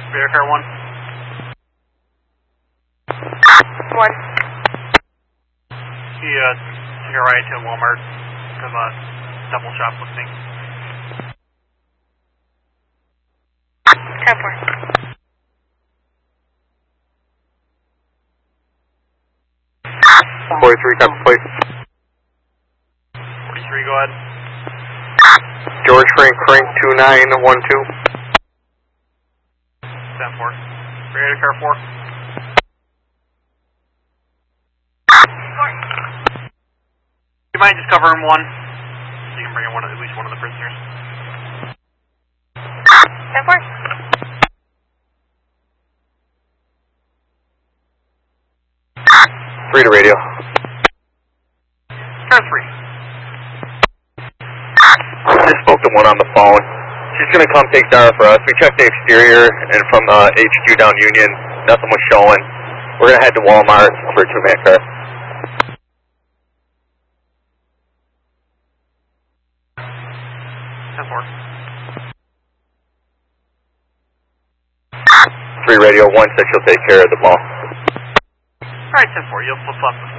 Radar car 1. 1. He took a ride to Walmart from a double shoplifting. 10-4. 43, copy plate. 43, go ahead. George Frank Crank 2912. 10-4. Radar car 4. You mind just covering 1? So you can bring in at least one of the prisoners. 10-4. 3 to radio. Car 3. Just spoke to one on the phone. She's going to come take Dara for us. We checked the exterior, and from HQ down Union, nothing was showing. We're going to head to Walmart for a 2-man car. Ten-4. 3 radio, 1 said she'll take care of the ball. Alright, 10-4, you'll flip-flop the